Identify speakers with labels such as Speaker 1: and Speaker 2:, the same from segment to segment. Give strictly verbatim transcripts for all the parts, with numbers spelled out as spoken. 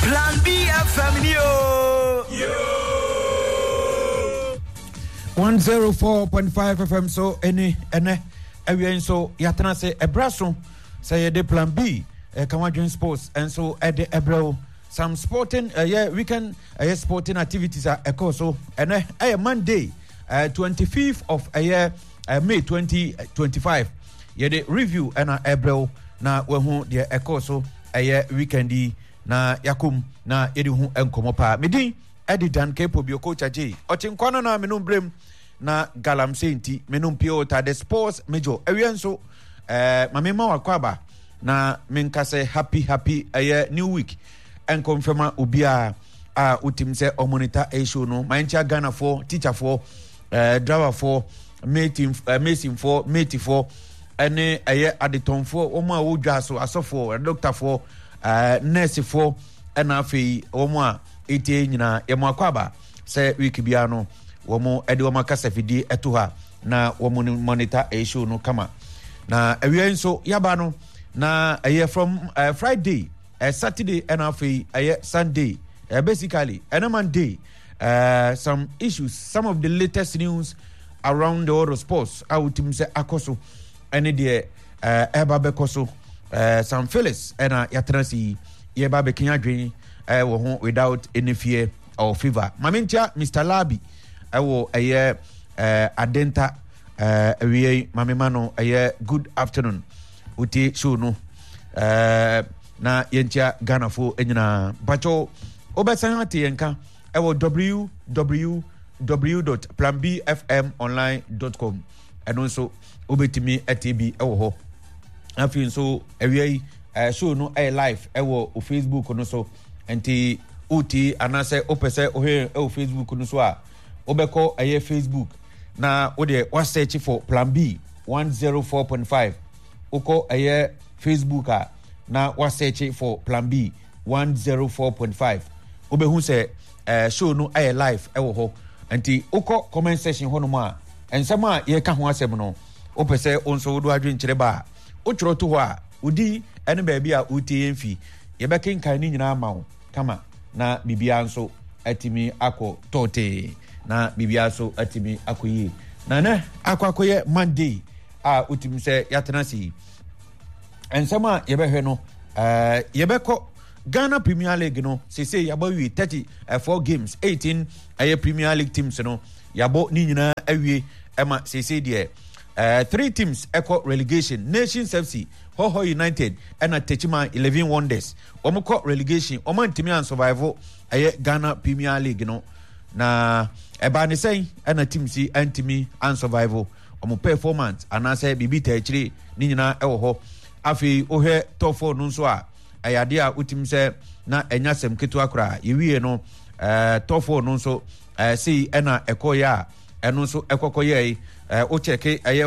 Speaker 1: Plan B F M yo.
Speaker 2: one oh four point five F M so any ene awie so yatena se ebraso say the Plan B e kan wadwen sports and so e de ebro some sporting uh, yeah weekend uh, sporting activities are echo so ene eh Monday uh, twenty-fifth of a uh, year uh, May twenty twenty-five ye de review na ebro na we hu de echo so a uh, weekendi na yakum na yedi hu enkomo pa medin edi dan kepo bi coach aje otinkwana na menum brem na galam senti menum piota the sports major ewienso eh mamema wakwaba na menkase happy happy a new week and confirm ubia a utim se o monitor e show no mancha Ghana for teacher for eh driver for mate uh, mason for mate for ene aye adeton for o ma wodwa so asofo doctor for uh, nurse for na afi o mo a etie nyina e mo akwaba se week bia no wo mo ede wo makasa fidi eto ha na wo mo monitor e show no kama na awie nso yaba no na aye from uh, Friday uh, Saturday and afi aye Sunday uh, basically and Monday uh, some issues some of the latest news around the world of sports out him say akoso any de uh, eba bekoso uh, some fellas and uh, yatrasi yeba bekinya dwen uh, wo ho without any fear or fever mamintia Mister Labi awo uh, aye uh, adenta uh, awie mamemano aye good afternoon uti show no uh, na yentia Ghana fo enyina bacho obesan ate yenka awo w w w dot plan b f m online dot com and also obetimi atb ewo ho afin so awie uh, show no air live ewo o Facebook no so enti uti anase opese ohe e Facebook no so a obeko aye Facebook na ode wa search for Plan B one oh four point five oko aye Facebook a na wa search for Plan B one oh four point five obehu se uh, show no aye live ewo ho enti oko comment section ho no ma ensem a ye ka ho asem no opese onso do adwen kire ba o tworo to ho a udi ene ba bia uti yemfi ye be kenkan ni nyina ma wo kama na bibia nso atimi akọ tote na bibia so atimi akoyi na ne akwakoye Monday a utim se yatenasi ensem a ye be hwe no eh ye be ko Ghana Premier League no se se yabo wi thirty-four games eighteen aye Premier League teams no yabo ni nyina awie ema se se de uh, three teams echo relegation Nations F C Hoho United and Techima eleven Wonders omko relegation omantimi an survival aye Ghana Premier League no na eba ne say and team si antimi an survival omo performance anase bibita achire ni nyina ewo ho afi ohwe top four no so a ayade a utim se na enyasem ketu akra yewie no eh top four no so eh sei ena ekoya eno so ekokoye eh o cheke aye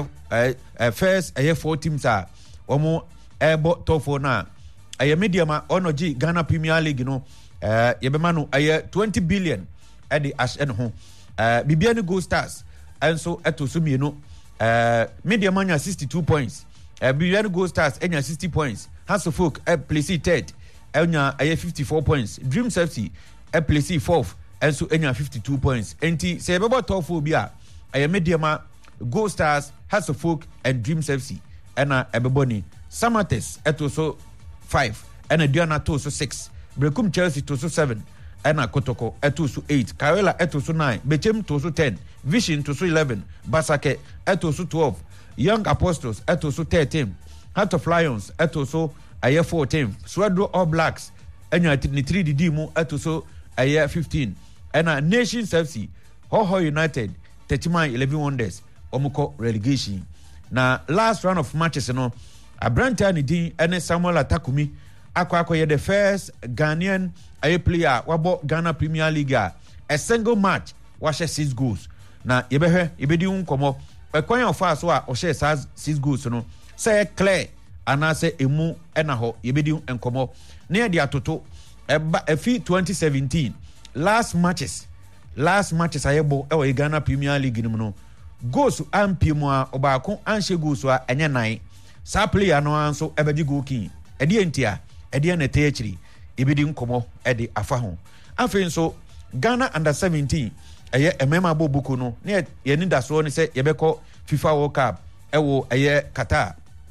Speaker 2: first aye four teams a omo ebo top four na aye mediama onoji Ghana Premier League no eh yebema no aye twenty billion e di as en ho eh bibia ni Gold Stars enso eto so mienu eh mediama nya sixty-two points eh bibia ni Gold Stars enya sixty points Hasselhoff e place third enya aye fifty-four points Dreams F C e place fourth enso enya fifty-two points enti se bebo top four bia aye mediama Gold Stars Hasselhoff and Dreams F C ena ebeboni Samates eto so five ena Diana to so six Brekum Chelsea to so seven ena Kotoko eto so eight Karela eto so nine Bechem to so ten Vision to so eleven Basake eto so twelve Young Apostles eto so thirteen Heart of Lions eto so aye fourteen Swedro All Blacks enya ni three D mu eto so aye fifteen ena Nations F C Hoho United Techima eleven Wonders omko relegation na last round of matches no Abranta ni din ene Samuel Atakumi akwa akwa the first Ghanaian aye player wabo Ghana Premier League a single match washe six goals na yebehwe yebedi unkomo ekwan ofa so a o share six goals no say clear anase emu ena ho yebedi unkomo na ye dia toto eba efi twenty seventeen last matches last matches ayebo e wo Ghana Premier League ni no goals ampimu a obaako anhye goals a enye nine sa player no anso ebeji goal king edi entia edi na te achiri yɛbɛdi nkɔmmɔ ɛde afa ho afei nso Ghana under seventeen ɛyɛ ɛmɛma bɔ buku no ne yɛni da soɔ ne sɛ yɛbɛkɔ FIFA World Cup ɛwɔ ɛyɛ Qatar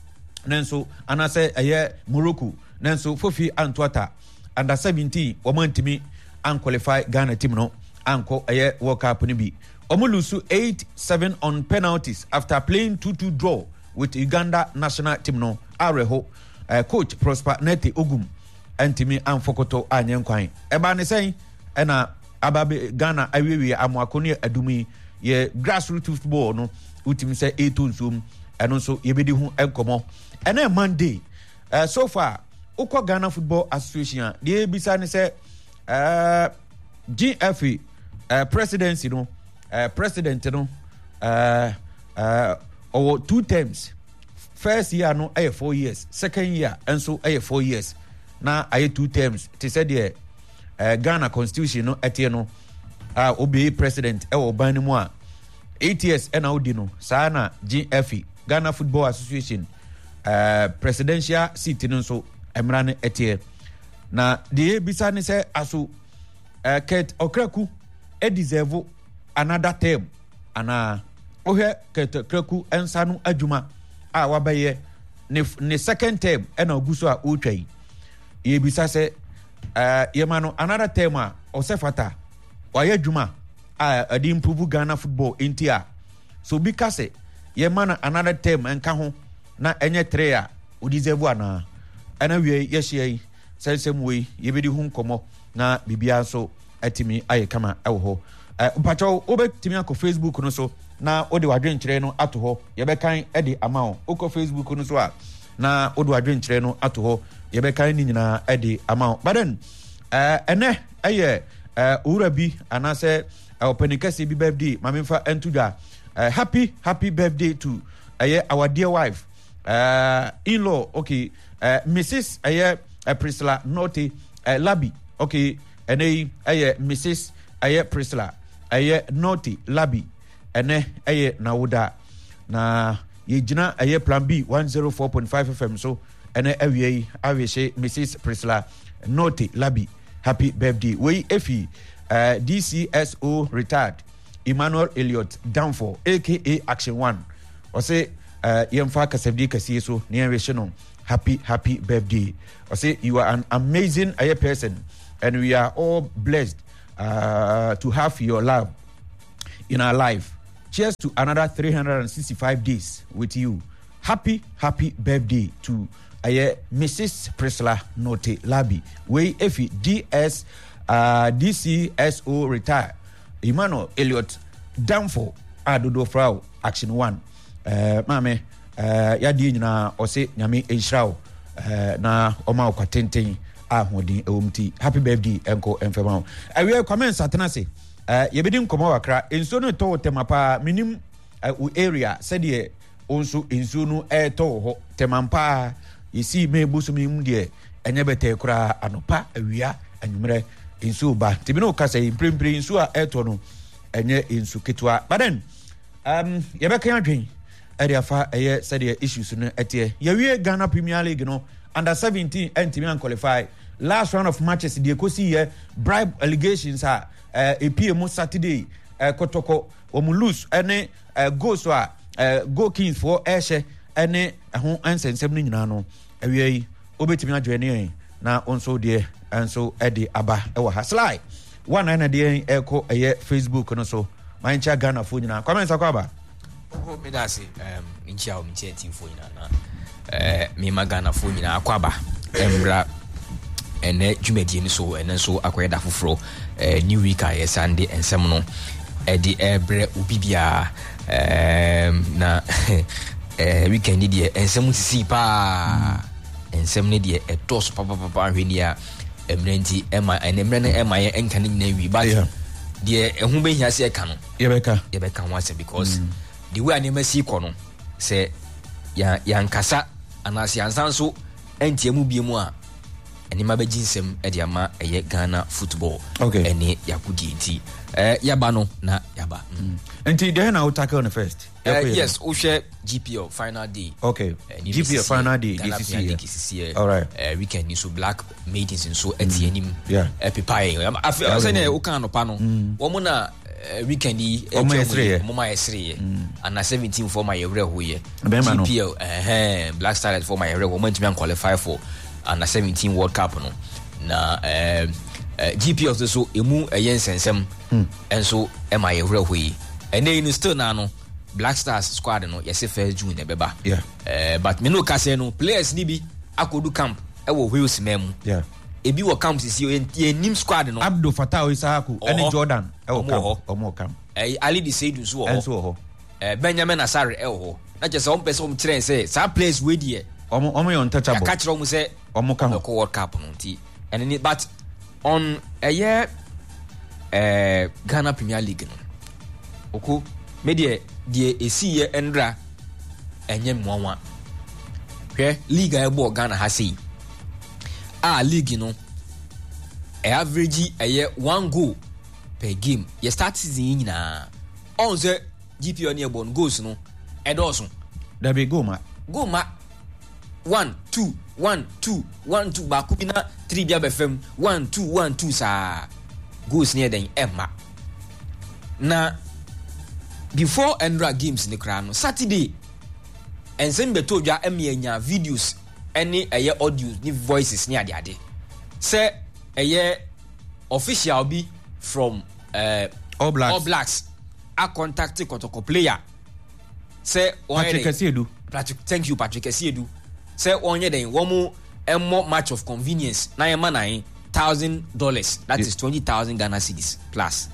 Speaker 2: nanso anasɛ ɛyɛ Morocco nanso Fofi Antoata under seventeen wɔn ntumi unqualify Ghana team no anko ɛyɛ World Cup no bi wɔn lose eight seven on penalties after playing two two draw with Uganda national team no areho uh, coach Prosper Nete Ogum ntumi amfokoto anyɛ nkwan ɛba ne sɛn ɛna ababe Ghana awiwie amoako ne adumi ye grassroots football no utimi sɛ eto nsom ɛno nso yɛbɛdi ho nkɔmɔ ɛna Monday uh, so far ukɔ Ghana Football Association a deɛ bisa ne sɛ uh, G F A uh, presidency no uh, president no uh, uh, or two terms first year no ɛyɛ four years second year nso ɛyɛ four years na ɛyɛ two terms te sɛ deɛ Uh, Ghana constitution no ɛteɛ no a uh, obi president ɛwɔ ban no mu a eight years ɛna odi no saa na G F A Ghana Football Association uh, presidential seat no nso ɛmra no ɛteɛ na deɛ bisa ne sɛ aso uh, Kurt Okraku ɛdeserve another term ana ohwɛ Kurt Okraku ɛnsa no adwuma a wabɛyɛ ne, ne second term ɛna ogu so a ɔtwa yi yɛ bisa sɛ Uh, yemano another term a ɔsɛ fata ɔyɛ dwuma a ɛde improve Ghana football nti a so bi ka sɛ yemano another term ɛnka ho na ɛnyɛ three a ɔdeserve ana ɛna wie yɛhyia yi sɛnsɛm wei yɛbɛdi ho nkɔmmɔ na bibia so atimi ayɛ kama ɛwɔ hɔ uh, mpakyɛw wobɛtumi akɔ Facebook no so na wode wadwenkyerɛ no ato hɔ yɛbɛkan ɛde ama wo wokɔ Facebook no so a na wode wadwenkyerɛ no ato hɔ yɛbɛkan ni nyinaa ɛde ama wo but then uh, ɛnɛ ɛyɛ uh, owura bi anaasɛ uh, ɔpani kɛseɛ bi birthday mamemfa ɛnto dwa uh, happy happy birthday to ɛyɛ uh, our dear wife uh, in-law okay uh, Missus ɛyɛ uh, Priscilla Norte uh, Labi okay ɛnɛ yi ɛyɛ Missus ɛyɛ Priscilla ɛyɛ Norte Labi ɛnɛ ɛyɛ nawoda na yɛgyina ɛyɛ plan B one oh four point five F M so ɛnɛ awie yi awiehye Missus Priscilla Norte Labi happy birthday wei efi uh, D C S O retired Emmanuel Elliot Danfo aka Action One ɔsɛ uh, yɛmfa kasabdi kɛseɛ so ne yɛnhwehye no happy happy birthday ɔsɛ you are an amazing uh, person and we are all blessed uh, to have your love in our life. Cheers to another three hundred sixty-five days with you. Happy, happy birthday to uh, Missus Priscilla Norte Labi. We Efi D S uh, D C S O retire. Emmanuel Elliot Danfo Adodo Frau Action One. Uh, mame uh, yadi nyina ose nyame enhyrawo uh, na oma kwatenten ahodin ewomti. Happy birthday enko enfema. Awie comments atenase. Uh, yɛbɛdi nkɔmmɔ wakra nsuo no tɔ tema pa minim uh, area sɛdeɛ onso nsuo no ɛtɔ hɔ tema pa yɛsi me bosom mu deɛ ɛnyɛ bɛtɛ kora anopa awia anwummerɛ nsuo ba tibi no kasa yi mprempre nsuo a ɛtɔ no ɛnyɛ nsu ketewa but then um yɛbɛka adwen ɛde afa ɛyɛ sɛdeɛ issues no ɛteɛ yɛwie Ghana Premier League no under seventeen ɛntimi an qualify last round of matches deɛ kosi yɛ bribe allegations a Uh, A P M Saturday, uh, Kotoko, Omulus, any uh, go so uh, go kings for Ashe, any a home answer and seven nano. Away, Obetimia Journey, now also dear, and so Eddie Abba, our Haslai. One and a day echo a year Facebook and so. My chair Ghana Fujina. Comments Akaba.
Speaker 3: Oh, Medasi, um, in Chow, Michetti Fujina, uh, Mima Ghana Fujina, Aquaba, Embra. And Jumedi so and so acquired a fro a new week I Sunday and Semono Eddie Ebre Ubibia na weekend idia and some see pa and some idia a toss papa papa Rinia Emrenti Emma and Emrene Emma and Canning Navy but dear whom has say canon
Speaker 2: Yebeka
Speaker 3: Yebeka once because the way I never see Cono say Yan Casa and as Yan Sanso and Tiamu Bimoa. enima be jinsem e de ama eye Ghana football
Speaker 2: okay
Speaker 3: ene yakudi nti eh yaba no na yaba
Speaker 2: nti dey na tackle on first
Speaker 3: uh, yes o share G P L final day
Speaker 2: okay uh, G P L final day this is here all right
Speaker 3: uh, weekend so black meetings so etianim
Speaker 2: yeah
Speaker 3: epipai I feel say na o kan no pa no wo mo na weekend yi e mo ma yesre and seventeen for my every hoye G P L eh Black Stars for my every wo mo ntimi qualify for and seventeen World Cup no na eh G P L so emu eye nsensem enso e ma every hoye and then still na no Black Stars squad no yesi first June e beba
Speaker 2: yeah
Speaker 3: eh but me no ka say no players ni bi akodu camp e wo Wales mem
Speaker 2: yeah
Speaker 3: ebi wo camp sisi ye nim squad no
Speaker 2: Abdul Fatah Isaku ene Jordan e wo camp omo camp
Speaker 3: eh Ali de Seidu so wo
Speaker 2: enso wo
Speaker 3: eh Benjamin Asare e wo na je say on person on train say sa players we die
Speaker 2: omo omo yon touchable
Speaker 3: ka kire omo say
Speaker 2: omo camp
Speaker 3: ko World Cup no nti and but on a year eh Ghana Premier League no oku me de de esi ye endra enye mwanwa hwe league e bo Ghana ha sei a league no e average eye one goal per game ye start season nyina on say G P O ne bon goals no e doso
Speaker 2: da be go ma
Speaker 3: go ma one two one two one two ba kupina three bia be fam one two one two sa goals ne den emma na before Endra games ni kra no Saturday ensem beto dwa emianya videos any eye audio ni voices ni ade ade say eye official be from uh
Speaker 2: All Blacks
Speaker 3: All Blacks a contact Kotoko player say
Speaker 2: Patrick Asiedu
Speaker 3: Patrick thank you Patrick Asiedu say onye den wo mu emmo match of convenience na yema nine thousand dollars that yeah. is twenty thousand Ghana cedis plus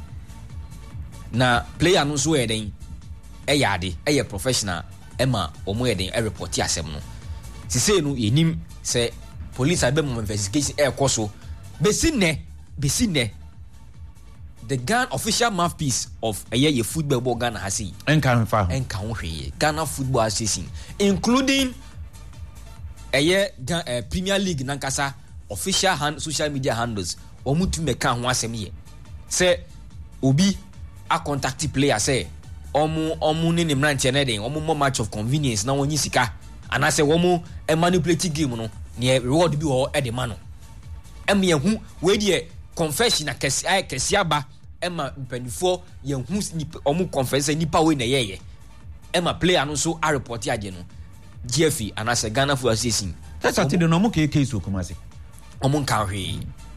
Speaker 3: na player no so eden e yade e ye professional ema omo eden e report asem no si say no yenim say police abe mo investigation e koso besine besine the Ghana official mouthpiece of a year football Ghana has seen
Speaker 2: enka fa
Speaker 3: enka ho hwe Ghana Football Association including a year uh, Premier League nankasa official hand, social media handles omutu meka ho asem ye say obi a contact player say omu omu ne ne mranche na den omu mo match of convenience na wonyi sika ana say omu e manipulate game no ne reward bi ho e de ma no em ye hu we de confession akesi ay kesi aba ema mpanifo ye hu omu confess nipa we na yeye ema player no so a report age no G F E ana say Ghana Football Association
Speaker 2: that's at the no mo ke case okumase
Speaker 3: omu nka hwe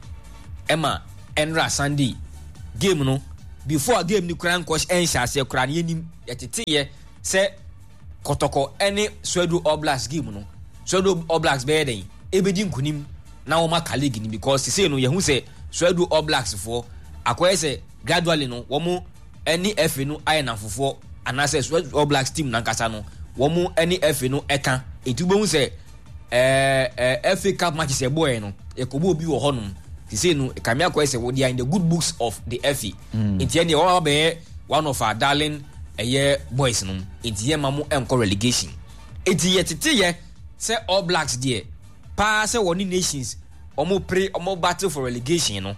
Speaker 3: ema Enra Sunday game no before game ni kran coach ensha se kran yenim yetete ye se Kotoko any Swedu All Blacks game no Swedu All Blacks be den ebedi nkunim na wo ma colleague ni because say no ye hu say Swedu All Blacks for akoye say gradually no wo mu any F A no ayena fofo ana say Swedu All Blacks team nankasa no wo mu any F A no eka etubo hu say eh eh F A Cup match say boy no ekobo obi wo honum say no kamia akoye say they are in the good books of the F A inti ene wo be one of our darling eh boys no inti ye mamu enko relegation eti ye tete ye say All Blacks there pa say one nations omo pre omo battle for relegation no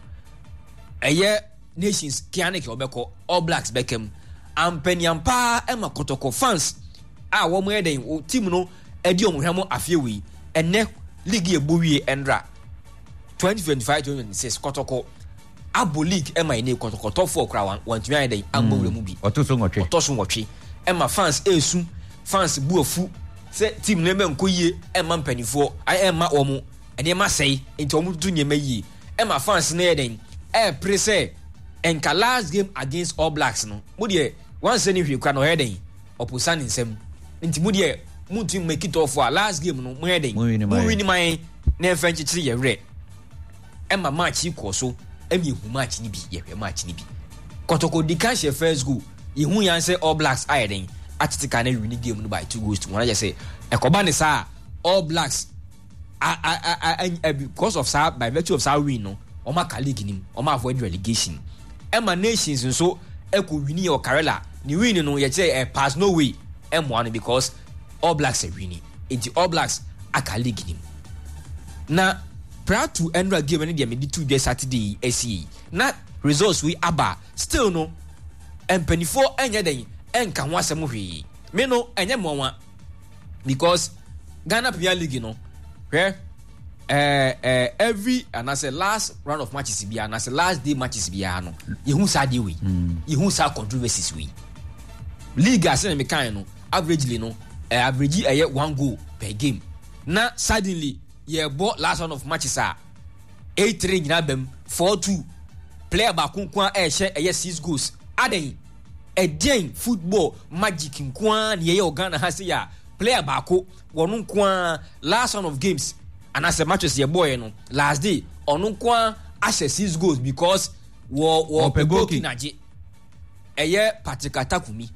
Speaker 3: eye nations kiane ke obeko All Blacks bekem ampeniam pa ema Kotoko fans a wo mo eden o team no edi omo hwemo afiewi ene league e bowie Endra twenty twenty-five twenty twenty-six Kotoko abo league ema ene Kotoko top four kra one one tumi eden agbowre mu bi
Speaker 2: otoso ngotwe
Speaker 3: otoso ngotwe ema fans esu fans buafu se team no eme nkoyie ema mpanifo ai ema omo ene ma sei enti omo tu nyema yi ema fans na eden e pre say enka last game against All Blacks no mo de once any hwe kwa no eden opposite nsem enti mo de mo tu make it off for last game no mo eden mo win my na french chi ye re ema match iko so emi hu match ni bi ye hwe match ni bi Kotoko di kan she first goal ye hu yan say All Blacks iden atitika na win game no by two goals to one just say ekoba ne sa All Blacks I I I because of sa by virtue of sa win no o ma ka league nim o ma avoid relegation Emma Nations nso eko win your Karela ni win no ye say pass no way M one because All Blacks are winning. It's All Blacks aka league nim na prior to Endra game any dia me di two day Saturday S C na results we aba still no empenifo enye den enka ho asem hwe me no enye monwa because Ghana Premier League no hwe eh eh every and as a last round of matches bia and as a last day matches bia no yehu sa dey we yehu sa controversies we league as na me kan no averagely no uh, average eh one goal per game na suddenly ye bought last round of matches are eight three nyina bam four two player ba kunkwan eh share eh six goals aden e den football magic nkwan ye ye Ghana ha se ya player ba ko wonu nkwan last round of games and as a matches ye boy no last day onu nkwan ashe six goals because wo wo pegoki naje eye Patrick Atakumi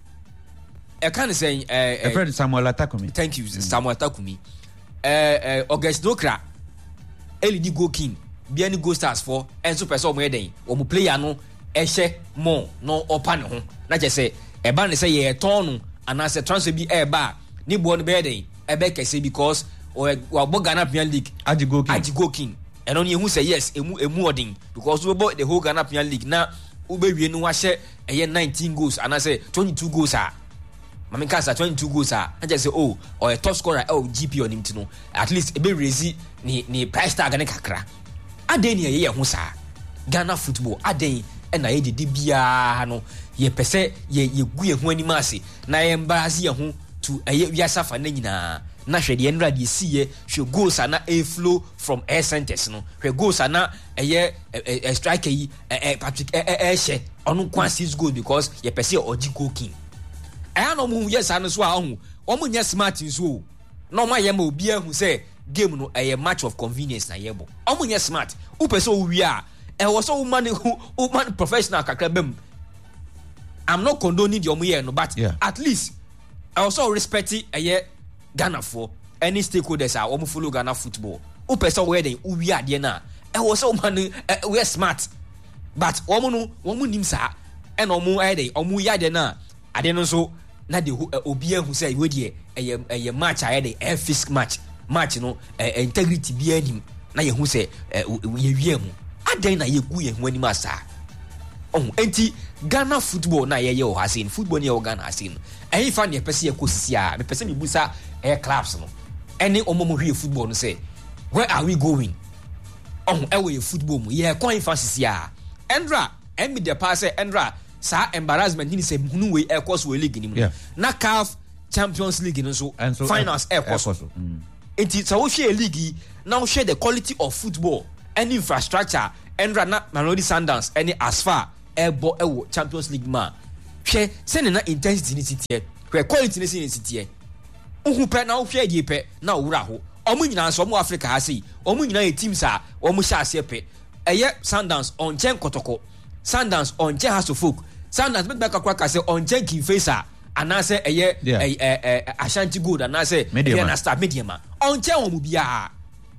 Speaker 3: e kan say eh
Speaker 2: eh friend Samuel Atakumi.
Speaker 3: Thank you mm. Samuel Atakumi. eh eh August Dokra elidi go king bia ni go stars for enso person mo eden o mo player no ehye mo no opa ne ho na je say e ba ne say ye ton no anase transfer bi e ba ni bo no be eden e be kese because o bo Ghana Premier League
Speaker 2: aji go king
Speaker 3: aji go king and only who say yes emu emu odin because we bought the whole Ghana Premier League na ube wie no wa hye eye nineteen goals anase twenty-two goals ah Mami Kansa twenty-two goals ah I just say oh or a top scorer oh G P on him no at least e be raise ni ni price tag ne kakra aden ye ye ho sa Ghana football aden e na ye de bia no ye pese ye ye gu ye ho ani mase na ye embassy ye ho to eye wiasafa na nyina na hwe de enra de siye hwe goals na e flow from air centers no hwe goals na eye e striker yi Patrick e e hye onu kwa six goals because ye pese oji goal king I no mu yes anu so a hu omu nya smart nso no ma ye ma obi ahu say game no a match of convenience na yebo omu nya smart u pese o wi a e wo so woman who woman professional kakra bem I'm not condoning the omu ye no but yeah. At least I also respect eh Ghana for any stakeholders are omu follow Ghana football u pese we den u wi ade na e wo so woman we smart but omu no omu nim sa e no omu eh dey omu ya de na ade no so na de obi ahu say we dey eye eye match aye dey air fisk match match no integrity bi anim na ye hu say ye wie mu adan na ye gu ye hu anim asa oh enti Ghana football na ye ye o hasin football ne o Ghana hasin ayi fa ne pese ye kosisia me pese me busa air clubs no any omomo hwe football no say where are we going oh e we football mu ye kon fasisia Endra emi de pass Endra sa embarrassment ni se hunu we air course we league ni mu na C A F Champions League no so finals air course it is so share league now share the quality of football and infrastructure and na Mamelodi Sundowns any as far airbo ewo Champions League ma hwe se na intensity ni sitie hwe quality ni sitie uhu pe na hwe die pe na wura ho omu nyina so omu Africa ha sei omu nyina e teams a omu sha ase pe eye Sundowns on chen kotoko Sundowns on chen Hasofok Sundowns make back akwa say on chen Kingfisher anase eye eh Ashanti Gold anase eye na Star Mediama on chen omu bia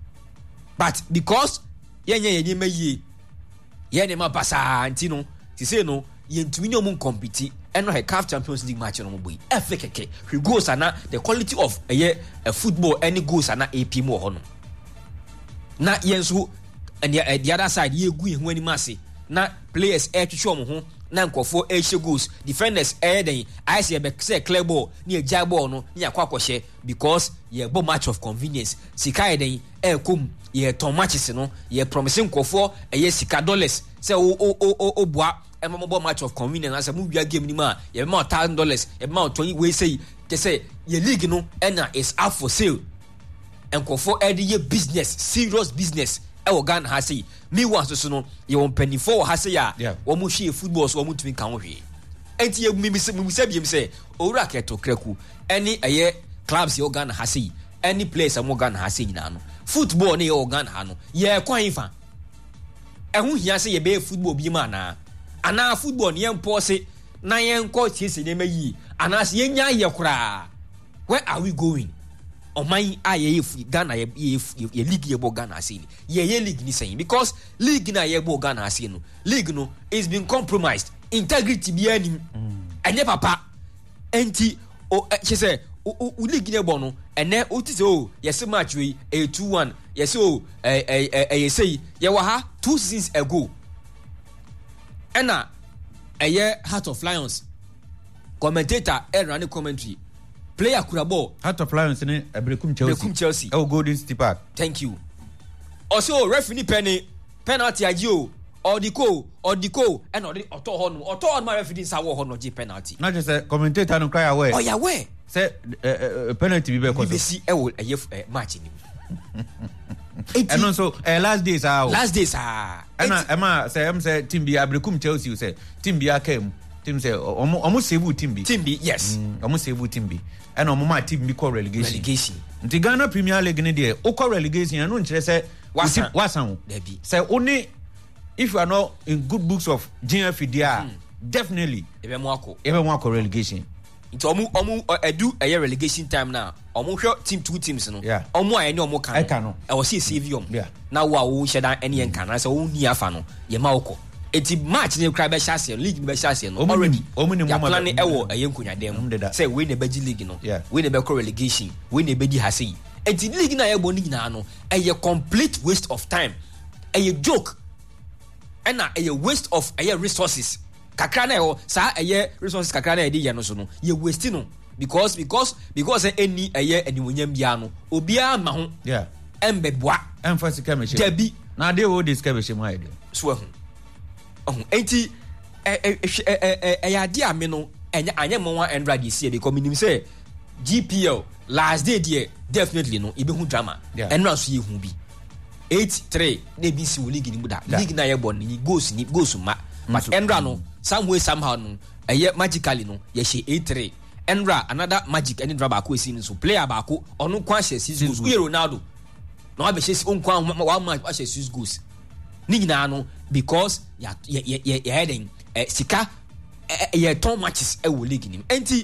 Speaker 3: but because yenye yenye meyi yenye ma pasa anti no ti say no yentumi no mun compete eno he C A F Champions League match no mo boy efe keke we goals ana the quality of eye football any goals ana A P mo ho no na yenso and the other side ye gu ehun ani mase na players e twetwe omo ho na nkofo e hye goals defenders e den I say be say clear ball ni e jai ball no ni akwa akwohye because ye bo match of convenience sika e den e kom ye ton matches no ye promising nkofo e ye sika dollars say o o o o boa e mo bo match of convenience na say mu wia game ni ma ye ma one thousand dollars e ma twenty we say they say ye league no e na is up for sale nkofo e de ye business serious business e wo Ghana ha say me once so no ye won penny for ha say ya wo mu hwe football so wo mu tumi kan wo hwe enti ye mi mi se mi se bi mi se owura keto kreku any eye clubs ye Ghana ha say any place am Ghana ha say nyina no football ne ye Ghana ha no ye kwan fa ehun hia say ye be football bi ma na ana football ne ye mpo se na ye nko tiese ne mayi ana se ye nya ye kura where are we going oman aye Ghana ye ye league ye bo Ghana say ye ye league ni say because league na ye bo Ghana say no league no is being compromised integrity bi anim enye papa enti o che say o league ne bɔ no ɛnɛ o ti sɛ o yɛsɛ match wei ɛyɛ two one yɛsɛ o ɛɛ ɛɛ ɛyɛ sɛyi yɛwɔ ha two seasons ago ɛna ɛyɛ Heart of Lions commentator ɛrɛ ne commentary player kura ball
Speaker 2: Heart of Lions ne Ebrekum Chelsea
Speaker 3: Ebrekum Chelsea
Speaker 2: ɛwɔ Golden City Park.
Speaker 3: Thank you. Also referee penny penalty agio Odiko Odiko and odi oto ho no oto on my referee nsa wo ho no gi penalty.
Speaker 2: Not just a commentator no cry away.
Speaker 3: Oh yeah where?
Speaker 2: Say uh, uh, penalty be because
Speaker 3: we see e wo e match ni.
Speaker 2: And also uh, last days ah
Speaker 3: last days ah
Speaker 2: and Emma say am say team bi Ebrekum Chelsea say team bi akam team say omo omo save team bi
Speaker 3: team bi yes
Speaker 2: omo save team bi and omo ma team bi call relegation
Speaker 3: relegation
Speaker 2: nti Ghana Premier League ne dey o call relegation and no nkyere say wasan wasan
Speaker 3: debi
Speaker 2: say only if you are not in good books of G F D R mm. definitely
Speaker 3: ebe mo akọ
Speaker 2: ebe mo akọ relegation
Speaker 3: nti omo omo edu eye relegation time now omo hwe team two teams no
Speaker 2: yeah.
Speaker 3: omo aye ne omo kan
Speaker 2: no
Speaker 3: e wo see save yom
Speaker 2: yeah.
Speaker 3: na wo a wo shedan ene yen kan na say wo ni afa no ye ma wokọ eti match ne kra be hyase league be hyase no already
Speaker 2: omo ni
Speaker 3: mo plan e wo eye nkunyadem say we ne beji league no
Speaker 2: yeah.
Speaker 3: we ne be call relegation we ne beji hase eti league na ye bo ni nyina no eye complete waste of time eye joke and a waste of a resources. Kakra na yo sa a resources kakra na edi ye no so no ye waste no because because because any a ye animunyam bia no obia ma ho
Speaker 2: yeah
Speaker 3: embeboa
Speaker 2: emphasis kemeshe
Speaker 3: dabi
Speaker 2: na dey wo this kemeshe mo idea
Speaker 3: so ho oh enti e e e ya dia me no enya anya mo one hundred this year because minim say G P L last day there definitely no ibe hu drama enra so ye hu bi eight three na B C league ni muda league na ye bon ni goals ni goals ma but Endra no some way somehow no eye magically no ye she eight three Endra another magic any drama ko esi ni so player ba ko onu kwa she six goals we Ronaldo no ba she on kwa one match she six goals ni nyina no because ya ye ye ye heading sika ye ton matches e wo league ni enti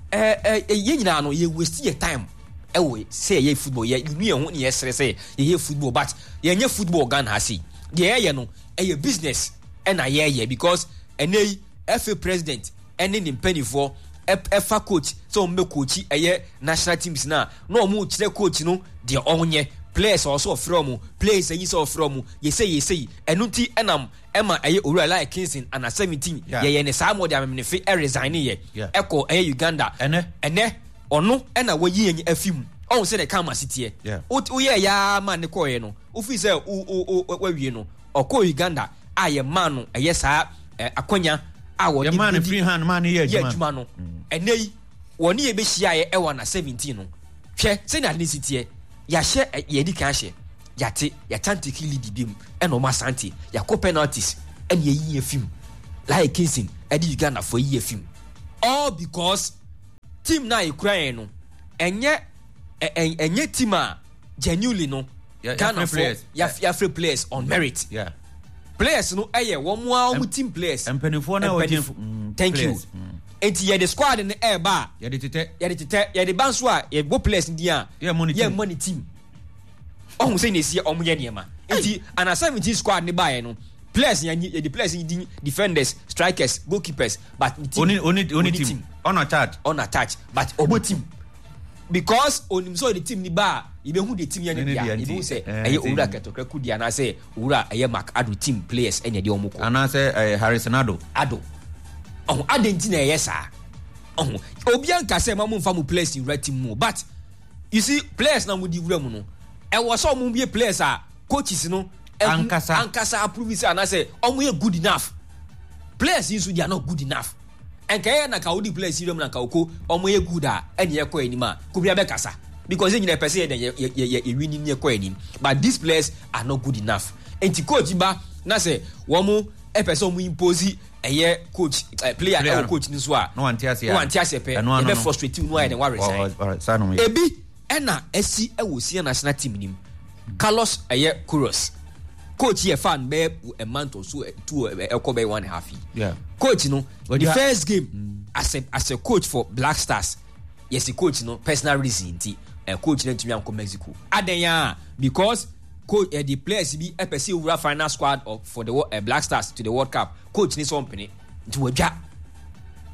Speaker 3: eh ye nyina no ye waste your time ewo say ye football ye you know ho ye sere say ye football but ye nya football Ghana ha see the ye no e business e na ye ye because enei F A president ene ni mpanifo F A coach so me coach e national teams na no mo kire coach no de onye players also from players yi so from ye say ye say enunti enam ema e owura like Kingston under seventeen ye ye ne sa mo de amemnefe e resign ye eko e Uganda
Speaker 2: ene
Speaker 3: ene ono ena wayi yen afim on say the camera sitie o ye ya man ne koye no o fi say o o wawie no okọ Uganda aye man no eye saa akonya a wo
Speaker 2: de man free hand man ye
Speaker 3: adwuma no enei woni ye be hia ye e wa na seventeen no hwe say na sitie ya hye ye di kan hye yate ya tantiki lead bim ena o ma santi ya ko penalties ena ye yi afim like Kingston e di Uganda for yi afim all because team na Ukraine no enye enye team a genuinely no Ghana for ya ya free players on merit
Speaker 2: yeah
Speaker 3: players no eye wo mo a wo team players
Speaker 2: empenifo na wo team
Speaker 3: thank you enti ye the squad in air ba
Speaker 2: ye de tete
Speaker 3: ye de tete ye de banso a ye go players ndi a
Speaker 2: ye money
Speaker 3: ye money team ohun say na si omo ye niema enti ana seventeen squad ni ba ye no players ye the players yi defenders strikers goalkeepers but
Speaker 2: only only only team unattached
Speaker 3: unattached but obo team because onim so the team ni ba ibe hu the team ya ni bia ibe say eye owura ketokra kudia na say owura eye Mark Ado team players enya de omoko
Speaker 2: ana say Harrison Ado
Speaker 3: Ado oh adenti na eye sa oh obi anka say mamu mfa mu players in red team mu but you see players na mu di wura mu no e wo so mu be players a coaches no
Speaker 2: ankasa
Speaker 3: ankasa approve say na say omo ye good enough players you they are not good enough and kaya na ka odi players you na ka oko omo ye good a ene ye ko anima ko bia be kasa because you person ye ye ye winning ye ko anim but these players are not good enough enti coach ba na say wo mo e person mo impose eye coach uh, player e coach ni so a
Speaker 2: no antiase ya
Speaker 3: no antiase pe e be frustrate you no I dey worry say ebi ena esi e wo si national team nim Carlos eye Kuros coach here fan be a month or so two a couple one and a half
Speaker 2: yeah
Speaker 3: coach no
Speaker 2: well,
Speaker 3: the first
Speaker 2: ha-
Speaker 3: game mm. as a as a coach for Black Stars yes the coach no personal reason ti a coach na tumi am Mexico adenya because coach uh, the players be F C Ura final squad of for the uh, Black Stars to the World Cup coach ni so mpene nti wadwa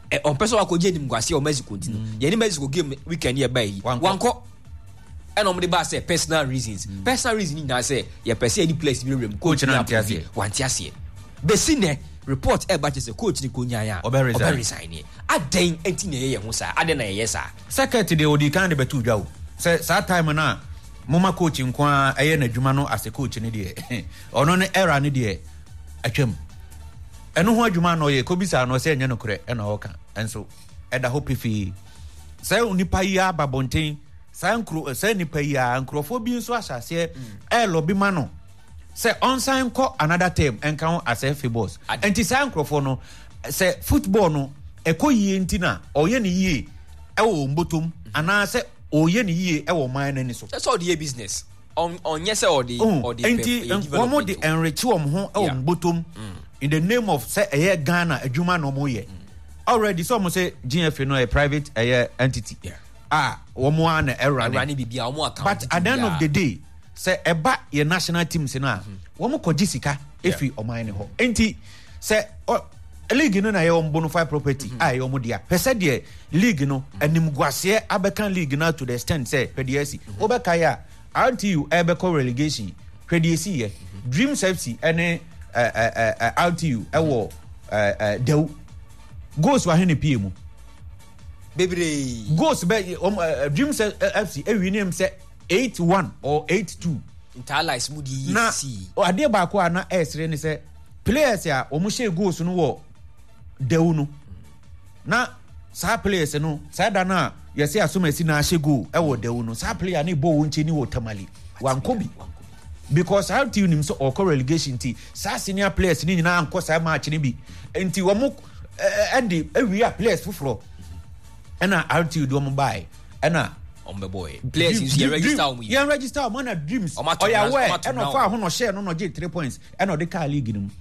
Speaker 3: on person wa ko je nim gwase o Mexico ntino ye ni Mexico game weekend ye bai wanko and on the bar say personal reasons mm. personal reason na say ye person any place be rem coach na approve wantiase be sine report e ba che say coach ni ko nyan ya obe resign e aden enti na ye ho sa aden na ye sa
Speaker 2: second de odi kan de betu dwa o say sa time na mama coach nkwa eye na dwuma no as a coach ni de ono ne era ni de atwam eno ho adwuma no ye ko bisa no say enye no kure e na ho ka enso e da hope fi say onipa yi ababonten say nkro say nipa yi ankrofo bi nso asase e lobi ma no say on sign ko another team enka as a boss enti say nkrofo no say football no e ko yi entina oye ne yi e wo mbotom ana say oye ne yi e wo man nani so
Speaker 3: that's all the business on on yes or the or the
Speaker 2: enti wo mo de enrich wo ho e wo mbotom in the name of say e Ghana adwuma no mo ye already so mo say G F A no a private uh, entity
Speaker 3: yeah
Speaker 2: ah wo mo an era
Speaker 3: ne bibia wo mo account
Speaker 2: but at the end of the day say eba your national team se na wo mo koji sika efi oman ne ho enti say league no na ye on bonafide property ah ye omo dia pese de league no anim guase abekan league na to the extent say pediasi obeka ya R T U ebeko relegation pediasi ye Dreams F C ene R T U ewo dew goals wa hene P M
Speaker 3: bebre
Speaker 2: goals be um, uh, Dreams F C e win say eight one or eight two
Speaker 3: entire smoothie
Speaker 2: na ade ba ko na esre ni say players ya omo share goals no wo dew no na sa players no sa da na yesi asomasi na share goal e wo dew no sa player ni bo wonchi ni wo tamale wankobi because how do you nim so or relegation team sa senior players ni nyina anko sa match ni bi enti wo mo endi ewia players fufuro ena R T U do mo buy ena
Speaker 3: on the boy players is you register on
Speaker 2: you register on na Dreams oya we ena fa ho no share no no get three points ena de car league nim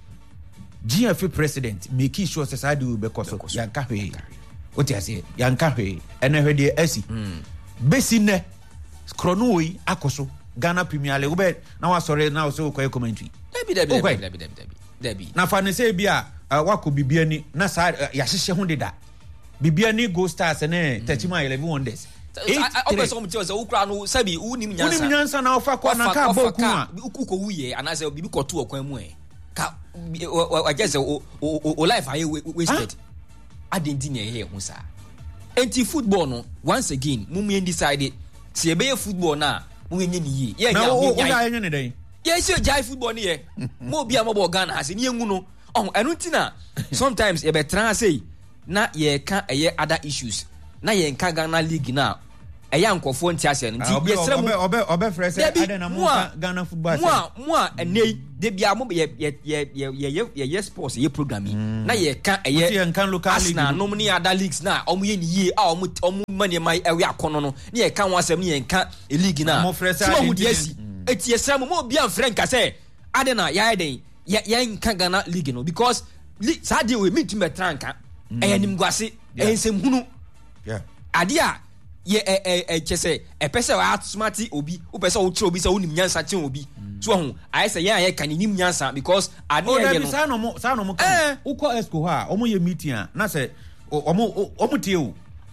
Speaker 2: G F A president make sure say side we be koso yanka hwe oti ase yanka hwe ena hwe de asi besi ne skronoi akoso Ghana Premier League ube na wa sorry na so ko commentary
Speaker 3: debi debi debi debi debi debi
Speaker 2: na fa ne say bia wako bibia ni na sa ya hyehyɛ ho deda bibia ni Go Stars ne Tachima eleven Wonders
Speaker 3: I also want to say ukra no sabi unim nyansa
Speaker 2: unim nyansa na ofa kwa na ka boku a
Speaker 3: ukuko wuye anase bibi koto okwan mu e ka I just o o life aye wasted adenti ne here hu sa enti football no once again mumu decide se ebe football na mumu nye ni yi ye nya
Speaker 2: o ya nye ne den
Speaker 3: ye se jai football ni ye mo bia mo bo Ghana ase ni engu no oh enu tina sometimes e be tran say na ye ka eye other issues na ye nka Ghana league na eye ankofo nti ase nti ye sere mo
Speaker 2: obe obe fresh ade na mo Ghana football
Speaker 3: mo mo enei de bia mo ye ye ye ye ye ye sports ye programming na ye ka eye Arsenal no ni other leagues na omo ye ni ye a omo omo mane mai ewe akono no na ye ka wasem ni ye nka e league na so mo de asi eti ye sere mo mo bia frank say ade na ya den ya ya nka Ghana league no because sade we meet me tranka e nim gwase e nsem hunu
Speaker 2: yeah
Speaker 3: ade a ye e e e chese e pese wa smart obi o pese o chiro obi se onim nyansa chen obi so ho ai se ya ye kan nim nyansa because ade ye no
Speaker 2: sa no mo sa no mo kan uko esco ha o mo ye meeting a na se o mo o mo tie o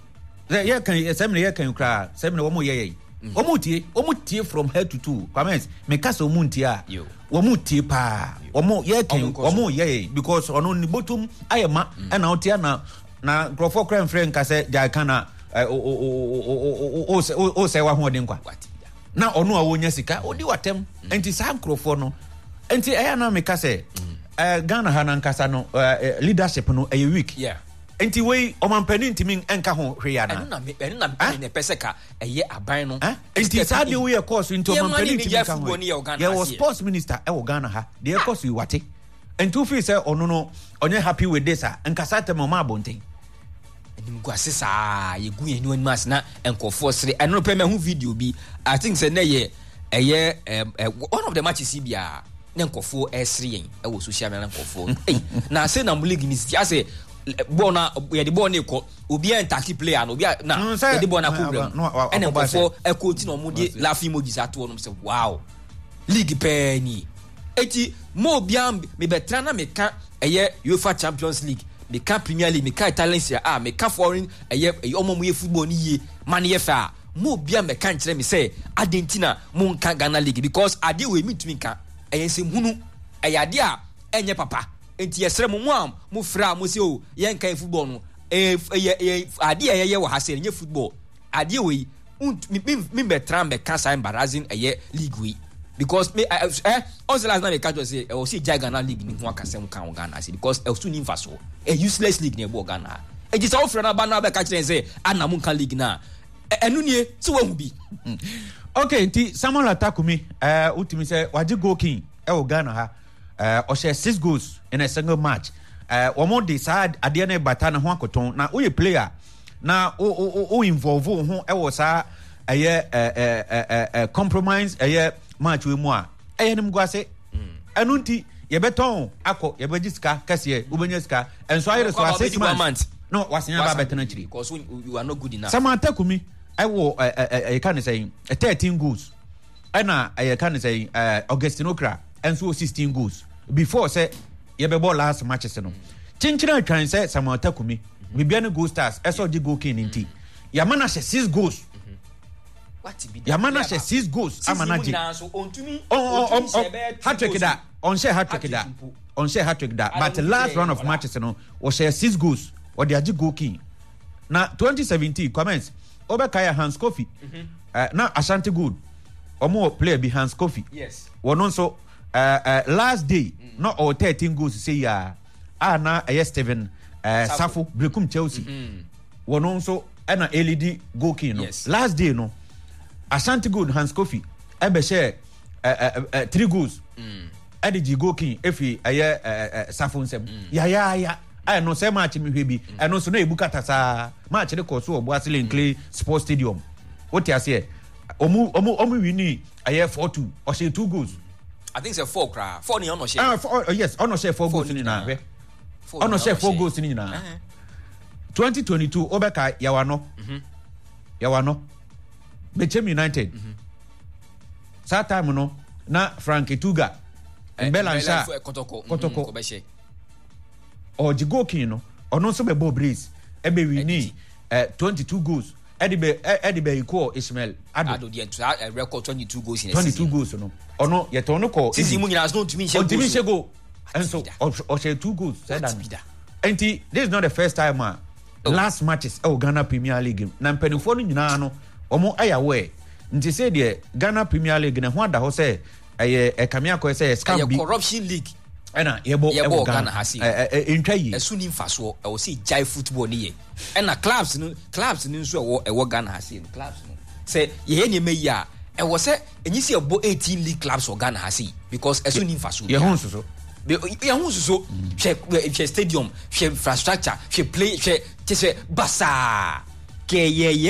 Speaker 2: ye kan se me ye kan kra se me o mo ye ye o mo tie o mo tie from head to toe comments me kasa o mo tie a o mo tie pa o mo ye kan o mo ye because ono ni bottom ayema na o tie na na grofo kran friend ka se ja kana o o o o o se wa ho den kwa na ono a wonya sika odi watem enti sa grofo no enti eya na me ka se eh Ghana hanan kasa no leadership no e week
Speaker 3: yeah
Speaker 2: enti we o man pani ntimi enka ho hwe ya na
Speaker 3: enu na me enu na me ne pese ka eye aban no
Speaker 2: enti sa de we course enti o man pani ntimi
Speaker 3: enka ho
Speaker 2: ye was sports minister e wo Ghana ha de course you wate enti o feel say ono no onye happy with this a enka sa tem ma abonten
Speaker 3: nim gwase saa ye gu enu anu as na enkofo sere eno pe me hu video bi I think say na ye eye one of the matches bia na enkofo esere yen e wo social media enkofo eh na say na league ni si ase ball na ye the ball na ko obi entaki player no obi na ye the ball na problem ene enkofo e ko ti no mo de laughing emojis ato no say wow league pe ni eti mo bia me betra na me ka eye UEFA Champions League me ka Premier League, me ka Italian Serie A, me ka foreign eye omo mu ye football ni ye man ye fa mo bia me kan kire me say Argentina mo nka Ghana League because ade we me tumi nka eye nsem hunu eye ade a enye papa enti yesere mo mo am mo fra mo say o ye nka football no eh ade eye ye wo ha say nye football ade we me me betra me kan say embarrassing eye league we because me eh also last night catch say o see Ghana League ni ho akasem kan Ghana say because e so ni mfa so a useless league na e bo Ghana e just all friend na ba na be catch say ana mo kan league na enu nie se wahu bi.
Speaker 2: Okay, nti Samuel Atakumi eh uh, ultimi say waje goal king e wo Ghana ha eh o share six goals in a single match eh uh, omo decide ade na bata na ho akoton na we player na o o o involve ho e wo sa eye eh eh eh compromise eye match we mu a eye nim go ase enu nti ye beton akọ ye beji sika kase ubenya sika enso ayere so six months no wasenya ba betena chiri
Speaker 3: because you are not good enough.
Speaker 2: Samuel Atakumi I wo I can say thirteen goals. Ana I can say Augustine Okra and so sixteen goals. Before say ye be ball last matches no. Chinchina try say Samuel Atakumi we be goal stars e so di goal king nti. Yamana she six goals.
Speaker 3: What be
Speaker 2: Yamana she six goals amanaji. Oh hat-trick da. On share hat-trick da. On share hat-trick da. But the last round of matches no was share six goals or the aji goal king. Na twenty seventeen comments Obekaya Hans Kofi. Mm-hmm. Uh, now Ashanti Good. Omo player be Hans Kofi.
Speaker 3: Yes.
Speaker 2: One also uh, uh, last day mm. not all thirteen goals say ya. Ah na uh, Steven uh, Safo Brekum Chelsea. Mm-hmm. One also ana L E D goal king no.
Speaker 3: Yes.
Speaker 2: Last day no. Ashanti Good Hans Kofi ebe share uh, uh, uh, three goals. Mm. Edi goal king efi aye uh, uh, Safo nsem. Mm. Ya ya ya. I know say match me hwe bi I know so na ebukata sa match de koso Obuasile Clay Sports Stadium what you say omu omu omu wini aye four two or say two goals
Speaker 3: I think say four cra four ni ono share
Speaker 2: ah four, oh, yes ono share four, four goals ni na hwe ono share four goals ni na uh-huh. twenty twenty-two Obeka Yawano mhm Yawano Bechem United mhm sa time no na Frank Etuga Mbelansha
Speaker 3: Kotoko
Speaker 2: Kotoko
Speaker 3: ko be share
Speaker 2: or the goal king no or no so be Bob Breeze ebe we need uh, twenty-two goals edibe edibe equal Ismail Ado
Speaker 3: Ado the record twenty-two goals in a
Speaker 2: twenty-two goals no or no yet on no call
Speaker 3: season mu nyina no to me share
Speaker 2: goals go and so or share two goals said that and this is not the first time uh, oh. last matches oh Ghana Premier League na mpanifo no nyina no omo ayawe nti say the Ghana Premier League na ho ada ho say eh e kamia ko say scam
Speaker 3: bi corruption league
Speaker 2: ena yebo
Speaker 3: yebo Ghana hasi
Speaker 2: eh ntwa yi
Speaker 3: esu ni mfaso e wo say jai football ni ye ena clubs no clubs ni nso e wo e wo Ghana hasi clubs no say ye ne me ya e wo say enyi say ebo eighteen league clubs o Ghana hasi because esu ni mfaso
Speaker 2: ye ho nso
Speaker 3: ye ho nso hwe stadium hwe infrastructure hwe play hwe tese basa ke ye